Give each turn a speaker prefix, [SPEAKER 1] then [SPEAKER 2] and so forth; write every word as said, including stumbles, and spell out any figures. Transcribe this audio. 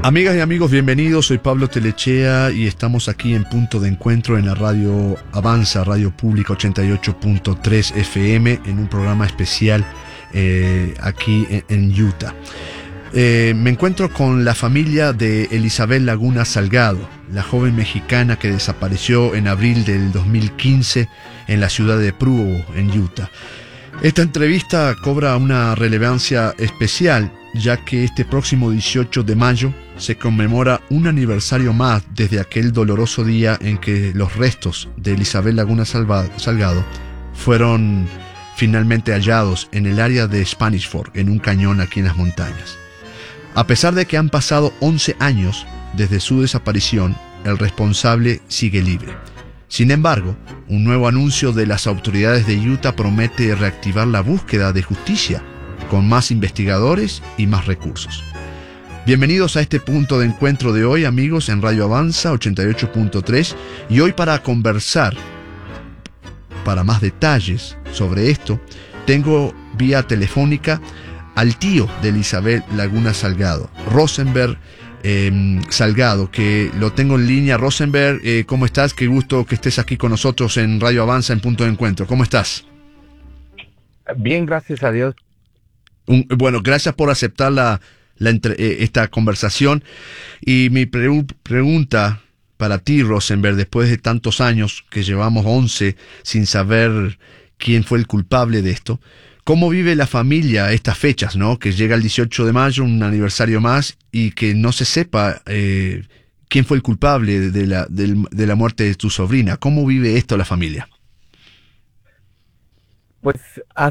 [SPEAKER 1] Amigas y amigos, bienvenidos. Soy Pablo Telechea y estamos aquí en Punto de Encuentro en la radio Avanza, Radio Pública ochenta y ocho punto tres F M, en un programa especial eh, aquí en, en Utah. Eh, me encuentro con la familia de Elizabeth Laguna Salgado, la joven mexicana que desapareció en abril del dos mil quince en la ciudad de Provo, en Utah. Esta entrevista cobra una relevancia especial, ya que este próximo dieciocho de mayo se conmemora un aniversario más desde aquel doloroso día en que los restos de Elizabeth Laguna Salgado fueron finalmente hallados en el área de Spanish Fork, en un cañón aquí en las montañas. A pesar de que han pasado once años desde su desaparición, el responsable sigue libre. Sin embargo, un nuevo anuncio de las autoridades de Utah promete reactivar la búsqueda de justicia, con más investigadores y más recursos. Bienvenidos a este punto de encuentro de hoy, amigos, en Radio Avanza ochenta y ocho punto tres, y hoy para conversar, para más detalles sobre esto, tengo vía telefónica al tío de Elizabeth Laguna Salgado, Rosenberg eh, Salgado, que lo tengo en línea. Rosenberg, eh, ¿cómo estás? Qué gusto que estés aquí con nosotros en Radio Avanza en Punto de Encuentro. ¿Cómo estás?
[SPEAKER 2] Bien, gracias a Dios.
[SPEAKER 1] Un, bueno, gracias por aceptar la, la entre, eh, esta conversación. Y mi pre pregunta para ti, Rosenberg, después de tantos años que llevamos once sin saber quién fue el culpable de esto, ¿cómo vive la familia estas fechas, ¿no? Que llega el dieciocho de mayo, un aniversario más, y que no se sepa eh, quién fue el culpable de la, de, de la muerte de tu sobrina? ¿Cómo vive esto la familia?
[SPEAKER 2] Pues ha